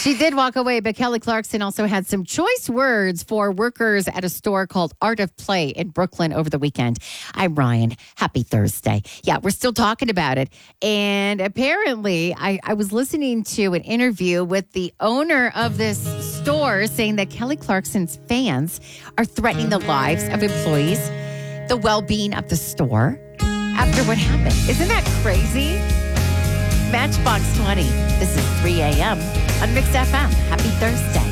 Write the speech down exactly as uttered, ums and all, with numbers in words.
She did walk away, but Kelly Clarkson also had some choice words for workers at a store called Art of Play in Brooklyn over the weekend. I'm Ryan. Happy Thursday. Yeah, we're still talking about it. And apparently, I, I was listening to an interview with the owner of this store saying that Kelly Clarkson's fans are threatening the lives of employees, the well-being of the store after what happened. Isn't that crazy? Matchbox twenty. This is three a.m. on Mix F M. Happy Thursday.